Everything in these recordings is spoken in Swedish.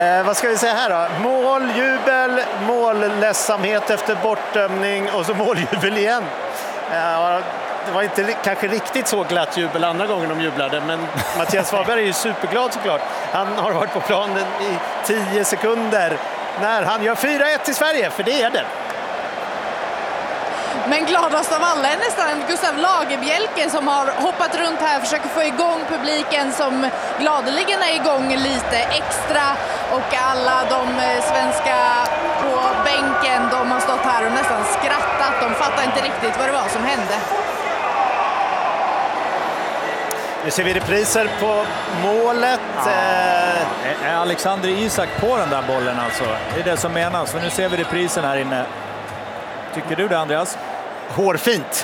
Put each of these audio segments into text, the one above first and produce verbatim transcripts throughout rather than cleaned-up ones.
Eh, vad ska vi säga här då? Mål, jubel, målledsamhet efter bortdömning och så måljubel igen. Eh, det var inte kanske riktigt så glatt jubel andra gången de jublade, men Mattias Svanberg är ju superglad såklart. Han har varit på planen i tio sekunder när han gör fyra ett i Sverige, för det är det. Men gladast av alla är nästan Gustav Lagerbjälke som har hoppat runt här och försöker få igång publiken som gladeligen är igång lite extra. Och alla de svenska på bänken, de har stått här och nästan skrattat. De fattar inte riktigt vad det var som hände. Nu ser vi repriser på målet. Ja. Är Alexander Isak på den där bollen alltså? Det är det som menas, för nu ser vi reprisen här inne. Tycker du det, Andreas? Hårfint.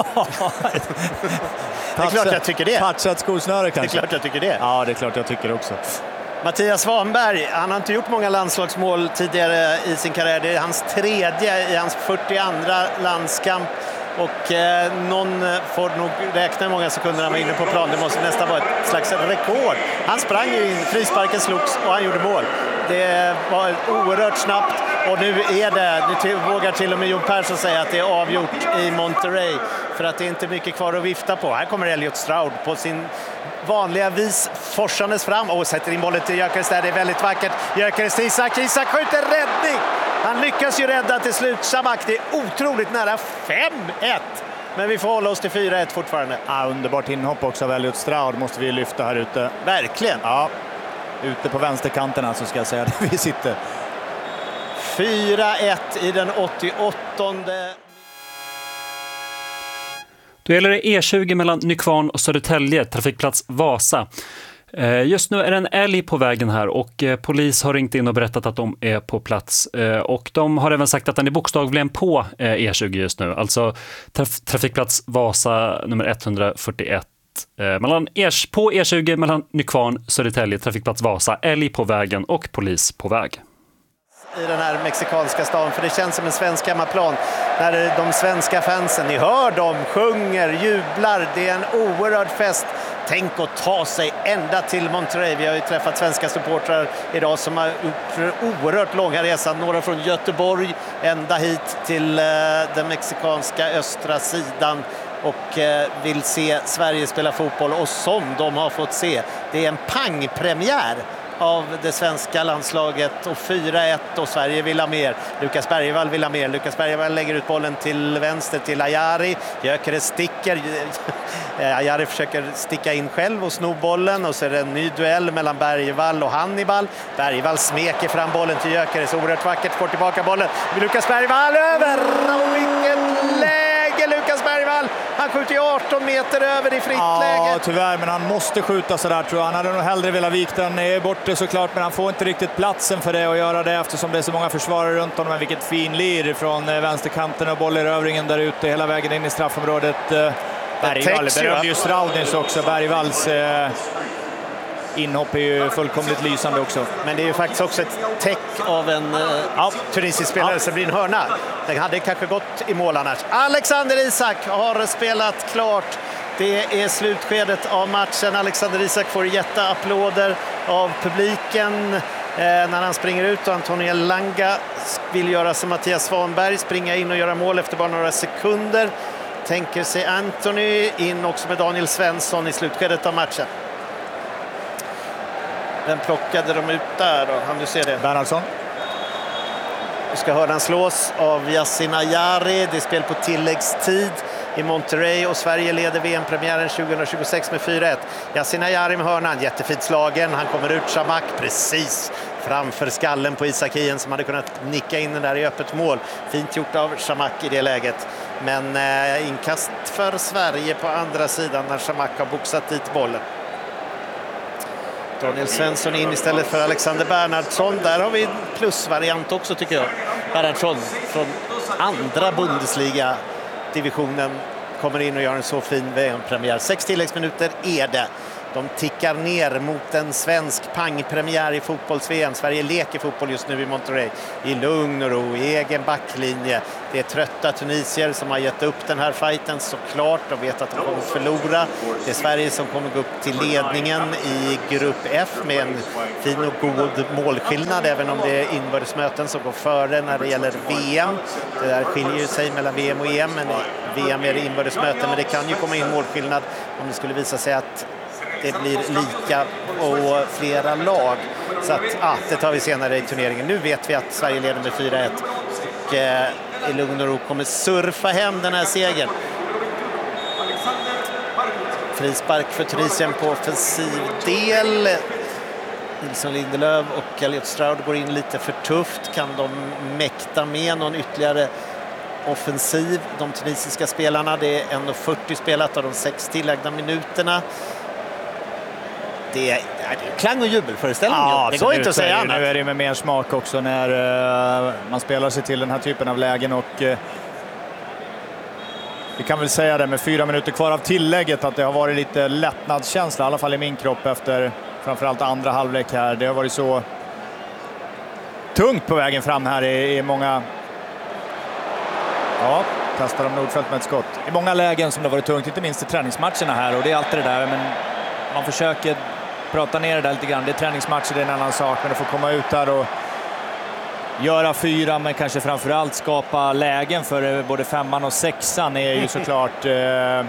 Det är klart jag tycker det. Patchat skosnöre kanske. Det är klart jag tycker det. Ja, det är klart jag tycker också. Mattias Svanberg, han har inte gjort många landslagsmål tidigare i sin karriär. Det är hans tredje i hans fyrtioandra landskamp. Och eh, någon får nog räkna hur många sekunder han var inne på plan. Det måste nästan vara ett slags rekord. Han sprang ju in, frisparken slogs och han gjorde mål. Det var oerhört snabbt. Och nu är det, nu vågar till och med Jon Persson säga att det är avgjort i Monterrey. För att det är inte mycket kvar att vifta på. Här kommer Elliot Stroud på sin vanliga vis forsandes fram och sätter in bollen till Gyökeres där. Det är väldigt vackert. Gyökeres till Isak. Isak skjuter räddning. Han lyckas ju rädda till slut. Shamak, det är otroligt nära fem ett. Men vi får hålla oss till fyra ett fortfarande. Ja, underbart inhopp också av Elliot Stroud måste vi lyfta här ute. Verkligen. Ja, ute på vänsterkanten alltså ska jag säga där vi sitter. fyra ett i den åttioåttonde. Då gäller det E tjugo mellan Nykvarn och Södertälje, trafikplats Vasa. Just nu är det en älg på vägen här och polis har ringt in och berättat att de är på plats. Och de har även sagt att den är bokstavligen på E tjugo just nu. Alltså traf- trafikplats Vasa nummer etthundrafyrtioett. Mellan e- på E tjugo mellan Nykvarn, Södertälje, trafikplats Vasa, älg på vägen och polis på väg. I den här mexikanska stan, för det känns som en svensk hemmaplan när de svenska fansen, ni hör dem, sjunger, jublar, det är en oerhörd fest. Tänk att ta sig ända till Monterrey. Vi har ju träffat svenska supportrar idag som har gjort oerhört långa resan, några från Göteborg ända hit till eh, den mexikanska östra sidan och eh, vill se Sverige spela fotboll, och som de har fått se, det är en pangpremiär av det svenska landslaget och fyra ett och Sverige vill ha mer. Lukas Bergvall vill ha mer. Lukas Bergvall lägger ut bollen till vänster till Ajari. Gyökeres sticker. Ajari försöker sticka in själv och sno bollen, och så är det en ny duell mellan Bergvall och Hannibal. Bergvall smeker fram bollen till Gyökeres. Oerhört vackert, får tillbaka bollen. Lukas Bergvall över! Och vilket läge Lukas Bergvall! Han skjuter arton meter över i fritt ja, läge. Ja, tyvärr, men han måste skjuta så där tror jag. Han hade nog hellre velat vika den är borta såklart, men han får inte riktigt platsen för det att göra det eftersom det är så många försvarare runt honom. Men vilket fin lir från vänsterkanten och boll i övringen där ute hela vägen in i straffområdet. Bergvall berömde ju Straudins också. Bergvalls eh, inhopp är ju fullkomligt lysande också. Men det är ju faktiskt också ett täck av en eh, ja, tunisisk spelare ja. som blir en hörna. Den hade kanske gått i mål annars. Alexander Isak har spelat klart. Det är slutskedet av matchen. Alexander Isak får jätteapplåder av publiken eh, när han springer ut, och Antonio Elanga vill göra som Mattias Svanberg, springa in och göra mål efter bara några sekunder. Tänker sig Anthony in också med Daniel Svensson i slutskedet av matchen. Den plockade de ut där då. Han, du ser det. Bernhardsson. Nu ska hörnan slås av Yasin Ayari. Det är spel på tilläggstid i Monterrey och Sverige leder V M-premiären tjugohundratjugosex med fyra ett. Yasin Ayari med hörnan, jättefint slagen. Han kommer ut, Shamak precis framför skallen på Isak Hien som hade kunnat nicka in den där i öppet mål. Fint gjort av Shamak i det läget. Men eh, inkast för Sverige på andra sidan när Shamak har boxat dit bollen. Daniel Svensson in istället för Alexander Bernhardsson. Där har vi en plusvariant också tycker jag. Bernhardsson från andra Bundesliga-divisionen kommer in och gör en så fin V M-premiär. Sex tilläggsminuter är det. De tickar ner mot en svensk pangpremiär i fotbolls-V M. Sverige leker fotboll just nu i Monterrey i lugn och ro, i egen backlinje. Det är trötta tunisier som har gett upp den här fighten såklart. De vet att de kommer förlora. Det är Sverige som kommer gå upp till ledningen i grupp F med en fin och god målskillnad, även om det är inbördesmöten som går före när det gäller V M. Det där skiljer ju sig mellan V M och E M, men V M är det inbördesmöten, men det kan ju komma in målskillnad om det skulle visa sig att det blir lika och flera lag. Så att, ah, det tar vi senare i turneringen. Nu vet vi att Sverige leder med fyra ett och eh, i lugn och ro kommer surfa hem den här segern. Frispark för Tunisien på offensiv del. Nilsson Lindelöf och Elliot Stroud går in lite för tufft. Kan de mäkta med någon ytterligare offensiv? De tunisiska spelarna, det är en fyrtio spelat av de sex tillägna minuterna. Det är, det är klang och jubelföreställning. Ja, det går inte att säga nu, annat. Nu är det med mer smak också när uh, man spelar sig till den här typen av lägen och uh, vi kan väl säga det med fyra minuter kvar av tillägget att det har varit lite lättnadskänsla, i alla fall i min kropp efter framförallt andra halvlek här. Det har varit så tungt på vägen fram här i, i många... Ja, testar de Nordfeldt med ett skott. I många lägen som det har varit tungt, inte minst i träningsmatcherna här, och det är alltid det där, men man försöker prata ner det där lite grann. Det är träningsmatcher, det är en annan sak, men att få komma ut där och göra fyra, men kanske framförallt skapa lägen för både femman och sexan är ju såklart eh, eh,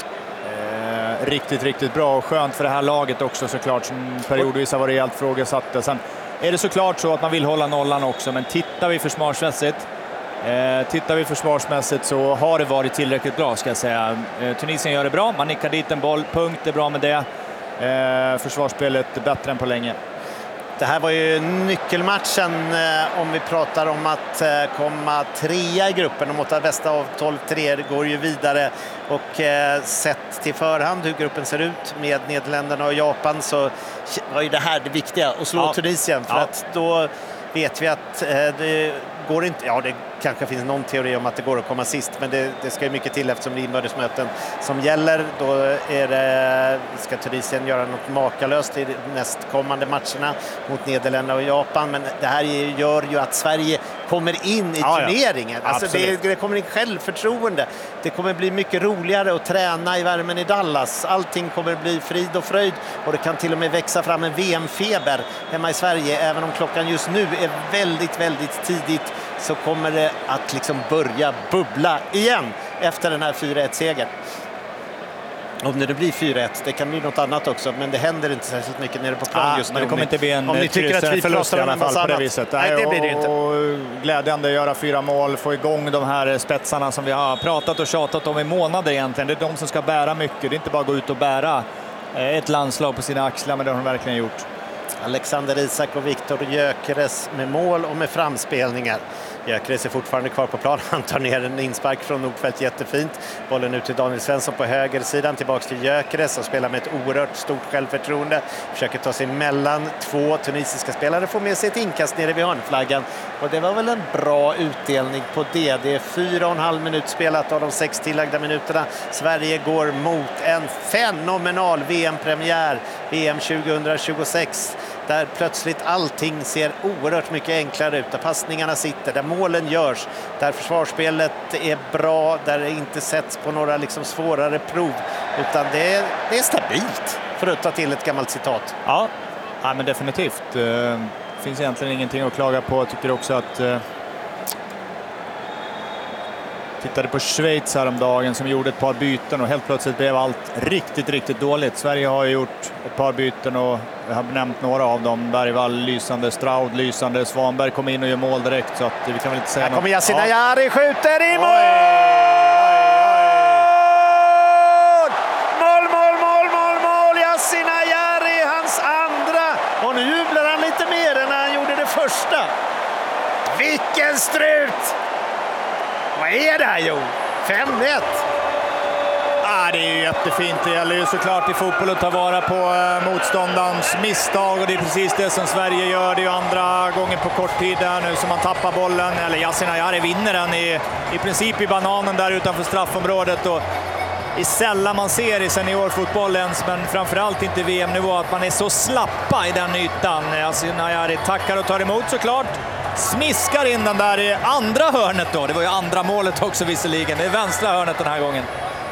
riktigt, riktigt bra och skönt för det här laget också såklart, som periodvis har varit helt frågesatta. Sen är det såklart så att man vill hålla nollan också, men tittar vi försvarsmässigt Eh, tittar vi försvarsmässigt så har det varit tillräckligt bra, ska jag säga. Eh, Tunisien gör det bra, man nickar dit en boll, punkt, det är bra med det. Eh, försvarsspelet är bättre än på länge. Det här var ju nyckelmatchen eh, om vi pratar om att eh, komma trea i gruppen. De åtta bästa av tolv tre går ju vidare, och eh, sett till förhand hur gruppen ser ut med Nederländerna och Japan så var ju det här det viktiga, att slå ja. Tunisien, för ja. att då vet vi att eh, det går inte, ja det kanske finns någon teori om att det går att komma sist, men det, det ska ju mycket till eftersom det är inbördesmöten som gäller. Då är det, ska Tunisien göra något makalöst i nästkommande matcherna mot Nederländerna och Japan, men det här gör ju att Sverige kommer in i ja, turneringen. Ja. Alltså det, det kommer in självförtroende. Det kommer bli mycket roligare att träna i värmen i Dallas. Allting kommer bli frid och fröjd, och det kan till och med växa fram en V M-feber hemma i Sverige. Även om klockan just nu är väldigt, väldigt tidigt, så kommer det att liksom börja bubbla igen efter den här fyra ett-segern. Om det blir fyra ett, det kan bli något annat också, men det händer inte särskilt mycket nere på plan ah, just nu. Men det kommer om inte bli en om ni tycker att vi förlust i alla fall på det viset. Nej, det blir det inte. Och glädjande att göra fyra mål, få igång de här spetsarna som vi har pratat och tjatat om i månader egentligen. Det är de som ska bära mycket, det är inte bara att gå ut och bära ett landslag på sina axlar, men det har de verkligen gjort. Alexander Isak och Viktor Gyökeres med mål och med framspelningar. Gyökeres är fortfarande kvar på plan. Han tar ner en inspark från Nordfeldt jättefint. Bollen ut till Daniel Svensson på högersidan. Tillbaks till Gyökeres och spelar med ett oerhört stort självförtroende. Försöker ta sig mellan två tunisiska spelare. Får med sig ett inkast nere vid hörnflaggan. Och det var väl en bra utdelning på det. Det är fyra och en halv minut spelat av de sex tillagda minuterna. Sverige går mot en fenomenal V M-premiär. V M tjugohundratjugosex. Där plötsligt allting ser oerhört mycket enklare ut. Där passningarna sitter, där målen görs, där försvarsspelet är bra, där det inte sätts på några liksom svårare prov, utan det är, det är stabilt, för att ta till ett gammalt citat. Ja, ja men definitivt. Det finns egentligen ingenting att klaga på. Jag tycker också att tittade på Schweiz häromdagen som gjorde ett par byten och helt plötsligt blev allt riktigt, riktigt dåligt. Sverige har ju gjort ett par byten och jag har nämnt några av dem. Bergvall lysande, Stroud lysande, Svanberg kom in och gör mål direkt, så att vi kan väl inte säga här något. Kommer Yasin Ayari, ja. Skjuter i mål! Mål, mål, mål, mål, mål! Yasin Ayari, hans andra! Och nu jublar han lite mer än när han gjorde det första. Vilken strut! Vad är det här, Jo? fem ett. Ah, det är ju jättefint. Det gäller ju såklart i fotboll att ta vara på eh, motståndarens misstag, och det är precis det som Sverige gör. Det är ju andra gången på kort tid där nu som man tappar bollen. Eller Yasin Ayari vinner den i, i princip i bananen där utanför straffområdet. Och är sällan man ser i seniorfotbollen, men framförallt inte V M-nivå, att man är så slappa i den ytan. Yasin Ayari tackar och tar emot såklart. Smiskar in den där i andra hörnet då. Det var ju andra målet också visserligen. Det är vänstra hörnet den här gången.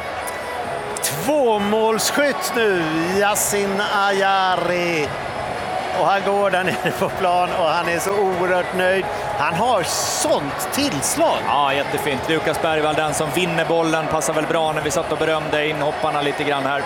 Tvåmålsskytt nu, Yasin Ayari. Och han går där nere på plan och han är så oerhört nöjd. Han har sånt tillslag. Ja, jättefint. Lukas Bergvall, den som vinner bollen, passar väl bra när vi satt och berömde inhopparna lite grann här.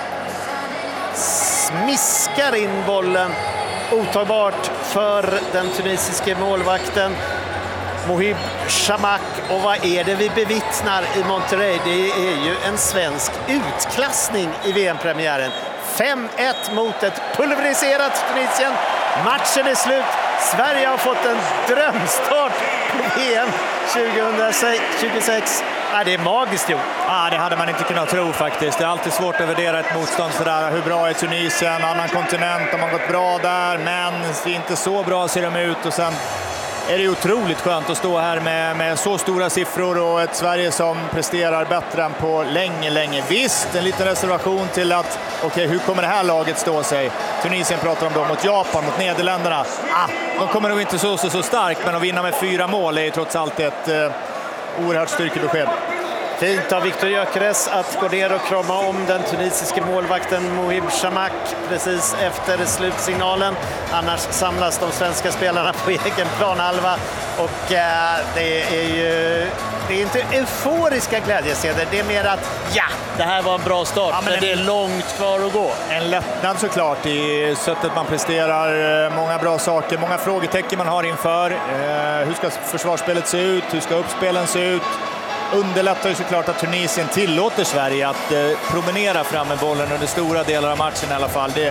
Smiskar in bollen. Otagbart för den tunisiske målvakten Mohib Chamakh. Och vad är det vi bevittnar i Monterrey? Det är ju en svensk utklassning i V M-premiären. fem ett mot ett pulveriserat Tunisien. Matchen är slut. Sverige har fått en drömstart på V M tjugohundratjugosex. Ja, det är magiskt gjort. Ja, det hade man inte kunnat tro faktiskt. Det är alltid svårt att värdera ett motstånd sådär. Hur bra är Tunisien? Annan kontinent, de har gått bra där, men inte så bra ser de ut. Och sen är det otroligt skönt att stå här med, med så stora siffror och ett Sverige som presterar bättre än på länge, länge. Visst, en liten reservation till att, okej, okay, hur kommer det här laget stå sig? Tunisien pratar om dem mot Japan, mot Nederländerna. Ah, de kommer nog inte så, så, så starkt, men att vinna med fyra mål är trots allt ett eh, oerhört styrkebesked. Fint av Viktor Gyökeres att gå ner och krama om den tunisiske målvakten Mohib Chamakh precis efter slutsignalen. Annars samlas de svenska spelarna på egen planhalva och eh, det är ju det är inte euforiska glädjeseder, det är mer att ja, det här var en bra start, ja, men, men det är långt kvar att gå. En lättnad såklart i sättet man presterar, många bra saker, många frågetecken man har inför. Eh, hur ska försvarsspelet se ut? Hur ska uppspelen se ut? Underlättar ju såklart att Tunisien tillåter Sverige att eh, promenera fram med bollen under stora delar av matchen i alla fall. Det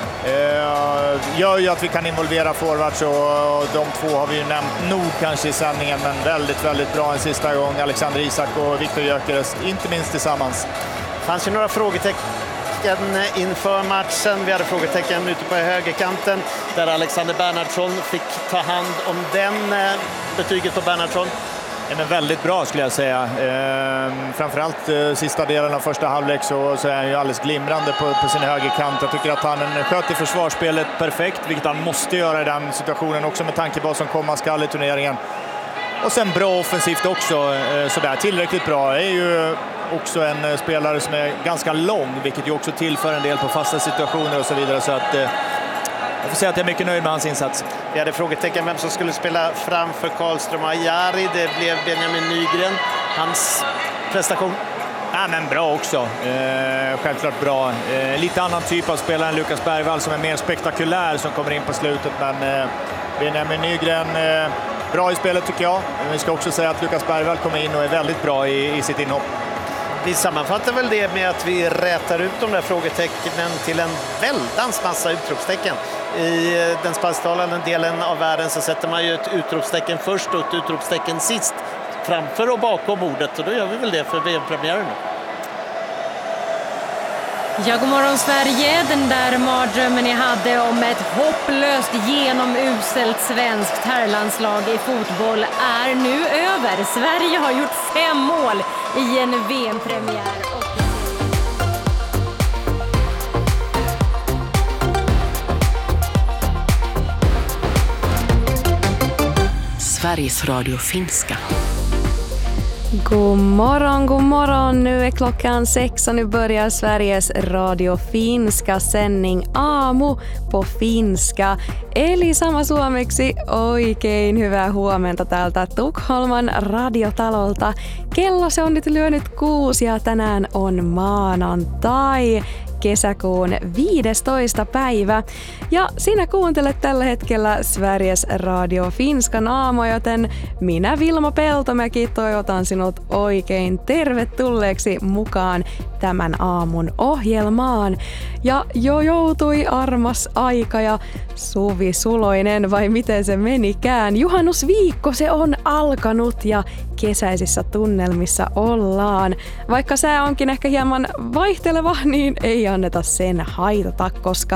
eh, gör ju att vi kan involvera forwards och, och de två har vi ju nämnt nog kanske i sändningen, men väldigt, väldigt bra en sista gång. Alexander Isak och Viktor Gyökeres, inte minst tillsammans. Det fanns ju några frågetecken inför matchen. Vi hade frågetecken ute på högerkanten där Alexander Bernhardsson fick ta hand om den. Eh, betyget på Bernhardsson. Ja, men väldigt bra skulle jag säga. Eh, framförallt eh, sista delen av första halvlek så, så är han ju alldeles glimrande på, på sin högerkant. Jag tycker att han sköt i försvarsspelet perfekt, vilket han måste göra i den situationen också med tanke på vad som komma skall i turneringen. Och sen bra offensivt också, eh, sådär tillräckligt bra. Det är ju också en eh, spelare som är ganska lång, vilket ju också tillför en del på fasta situationer och så vidare. Så att eh, jag får säga att jag är mycket nöjd med hans insats. Vi hade frågetecken vem som skulle spela framför Karlström och Ayari. Det blev Benjamin Nygren. Hans prestation? Ja, men bra också. Eh, självklart bra. Eh, lite annan typ av spelare än Lukas Bergvall som är mer spektakulär som kommer in på slutet. Men eh, Benjamin Nygren eh, bra i spelet tycker jag. Men vi ska också säga att Lukas Bergvall kommer in och är väldigt bra i, i sitt inhopp. Vi sammanfattar väl det med att vi rätar ut de där frågetecknen till en väldans massa utropstecken. I den spansktalande delen av världen så sätter man ju ett utropstecken först och ett utropstecken sist framför och bakom ordet, och då gör vi väl det för V M-premiären. Ja, god morgon Sverige. Den där mardrömmen jag hade om ett hopplöst genomuselt svenskt herrlandslag i fotboll är nu över. Sverige har gjort fem mål i en V M-premiär. Sveriges Radio Finska. God morgon, god morgon. Nu är klockan sex och nu börjar Sveriges Radio Finska sändning Aamu på finska. Eli sama suomeksi oikein hyvää huomenta täältä Tukholman radiotalolta. Kello se on nyt lyönyt kuusi ja tänään on maanantai. Kesäkuun viidestoista päivä. Ja sinä kuuntelet tällä hetkellä Sveriges Radio Finskan aamua, joten minä Vilma Peltomäki toivotan sinut oikein tervetulleeksi mukaan tämän aamun ohjelmaan. Ja jo joutui armas aika ja Suvi Suloinen, vai miten se menikään. Juhannusviikko se on alkanut ja kesäisissä tunnelmissa ollaan. Vaikka sää onkin ehkä hieman vaihteleva, niin ei anneta sen haitata, koska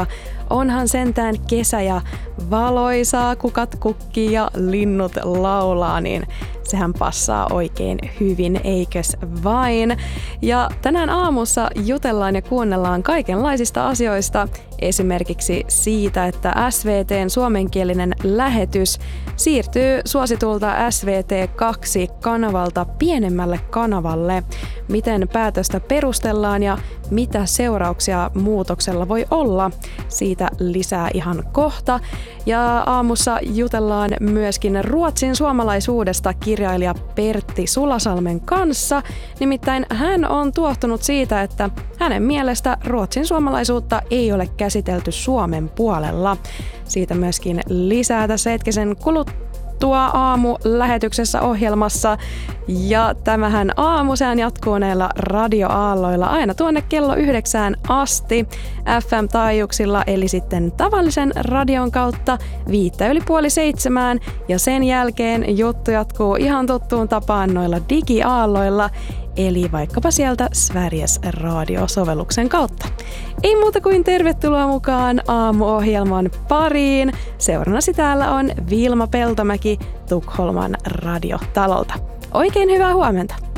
onhan sentään kesä ja valoisaa, kukat kukkii ja linnut laulaa, niin sehän passaa oikein hyvin, eikös vain? Ja tänään aamussa jutellaan ja kuunnellaan kaikenlaisista asioista, esimerkiksi siitä, että S V T:n suomenkielinen lähetys siirtyy suositulta S V T kaksi kanavalta pienemmälle kanavalle, miten päätöstä perustellaan ja mitä seurauksia muutoksella voi olla. Siitä lisää ihan kohta. Ja aamussa jutellaan myöskin ruotsin suomalaisuudesta kirjailija Pertti Sulasalmen kanssa. Nimittäin hän on tuohtunut siitä, että hänen mielestä ruotsin suomalaisuutta ei ole käsitelty Suomen puolella. Siitä myöskin lisää tässä hetkisen kuluttua aamulähetyksessä ohjelmassa. Ja tämähän aamusään jatkuu näillä radioaalloilla aina tuonne kello yhdeksään asti F M-taajuuksilla, eli sitten tavallisen radion kautta viittä yli puoli seitsemään. Ja sen jälkeen juttu jatkuu ihan tuttuun tapaan noilla digiaalloilla, eli vaikkapa sieltä Sveriges Radio-sovelluksen kautta. Ei muuta kuin tervetuloa mukaan aamuohjelman pariin. Seurannasi täällä on Vilma Peltomäki Tukholman radiotalolta. Oikein hyvää huomenta!